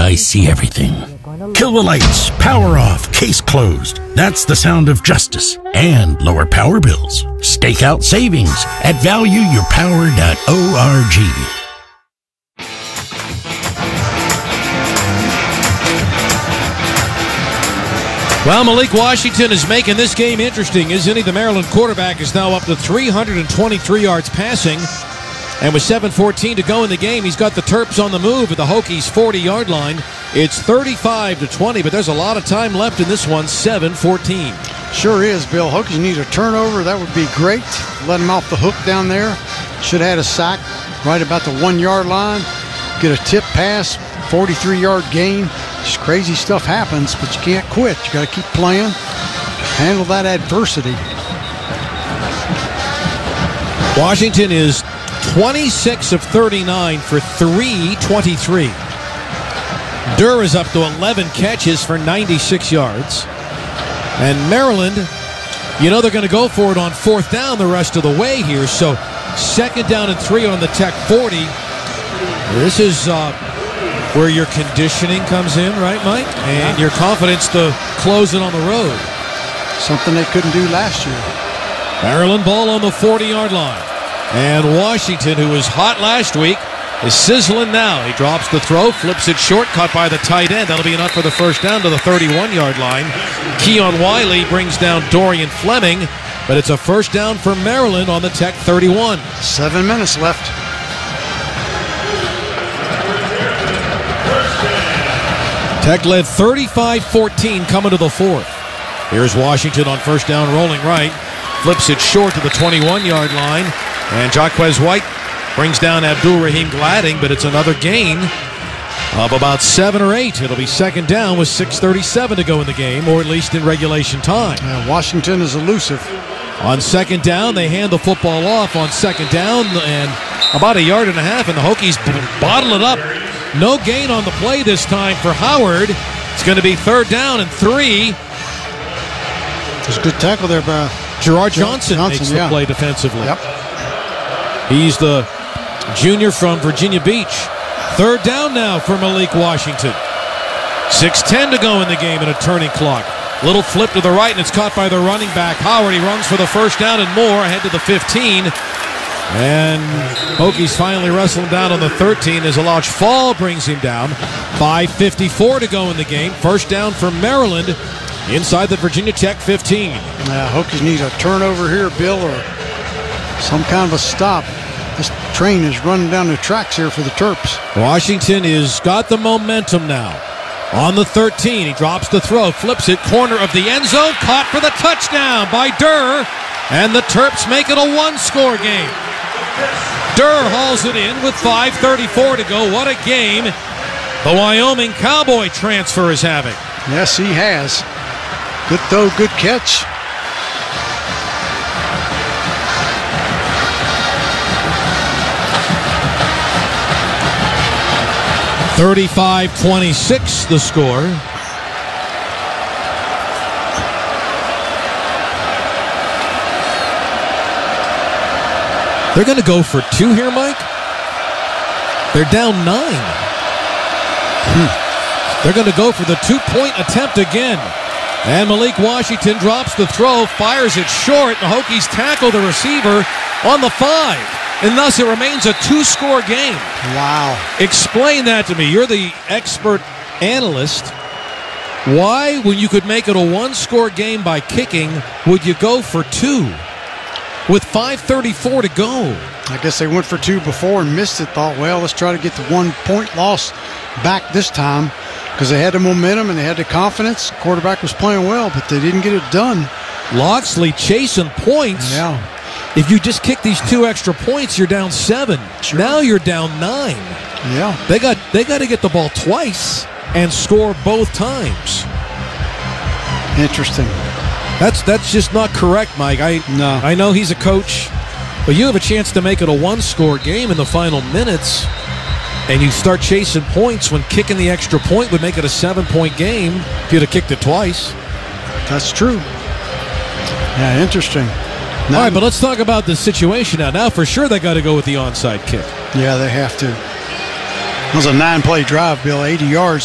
I see everything. Kill the lights, power off, case closed. That's the sound of justice and lower power bills. Stake out savings at valueyourpower.org. Well, Malik Washington is making this game interesting, isn't he? The Maryland quarterback is now up to 323 yards passing. And with 7:14 to go in the game, he's got the Terps on the move at the Hokies' 40-yard line. It's 35-20, but there's a lot of time left in this one, 7:14. Sure is, Bill. Hokies need a turnover. That would be great. Let him off the hook down there. Should have had a sack right about the 1-yard line. Get a tip pass, 43-yard gain. Just crazy stuff happens, but you can't quit. You got to keep playing. Handle that adversity. Washington is 26 of 39 for 323. Durr is up to 11 catches for 96 yards. And Maryland, you know they're going to go for it on fourth down the rest of the way here. So 2nd down and 3 on the Tech 40. This is where your conditioning comes in, right, Mike? And your confidence to close it on the road. Something they couldn't do last year. Maryland ball on the 40-yard line. And Washington, who was hot last week, is sizzling now. He drops the throw, flips it short, caught by the tight end. That'll be enough for the first down to the 31-yard line. Keon Wiley brings down Dorian Fleming, but it's a first down for Maryland on the Tech 31. 7 minutes left. Tech led 35-14 coming to the fourth. Here's Washington on first down, rolling right. Flips it short to the 21-yard line. And Jaquez White brings down Abdul Rahim Gladding, but it's another gain of about 7 or 8. It'll be second down with 6:37 to go in the game, or at least in regulation time. Washington is elusive. On second down, they hand the football off on second down, and about 1.5 yards, and the Hokies bottle it up. No gain on the play this time for Howard. It's going to be 3rd down and 3. There's a good tackle there by Gerard Johnson makes the play defensively. Yep. He's the junior from Virginia Beach. 3rd down now for Malik Washington. 6:10 to go in the game and a turning clock. Little flip to the right, and it's caught by the running back, Howard. He runs for the first down and more, ahead to the 15. And Hokies finally wrestle him down on the 13 as a large fall brings him down. 5:54 to go in the game. First down for Maryland inside the Virginia Tech 15. Hokies need a turnover here, Bill, or some kind of a stop. This train is running down the tracks here for the Terps. Washington has got the momentum now. On the 13, he drops the throw, flips it, corner of the end zone, caught for the touchdown by Durr, and the Terps make it a one-score game. Durr hauls it in with 5:34 to go. What a game the Wyoming Cowboy transfer is having. Yes, he has. Good throw, good catch. (35-26) the score. They're going to go for 2 here, Mike. They're down 9. They're going to go for the 2-point attempt again. And Malik Washington drops the throw, fires it short. The Hokies tackle the receiver on the 5. And thus it remains a 2-score game. Wow. Explain that to me. You're the expert analyst. Why, when you could make it a 1-score game by kicking, would you go for 2? With 5:34 to go. I guess they went for 2 before and missed it. Thought, well, let's try to get the 1-point loss back this time, because they had the momentum and they had the confidence. The quarterback was playing well, but they didn't get it done. Loxley chasing points. Yeah. If you just kick these 2 extra points, you're down 7. Sure. Now you're down 9. Yeah. They got to get the ball twice and score both times. Interesting. That's just not correct, Mike. I know he's a coach, but you have a chance to make it a 1-score game in the final minutes, and you start chasing points when kicking the extra point would make it a 7-point game if you'd have kicked it twice. That's true. Yeah, interesting. All right, but let's talk about the situation now. Now, for sure, they got to go with the onside kick. Yeah, they have to. It was a 9-play drive, Bill, 80 yards.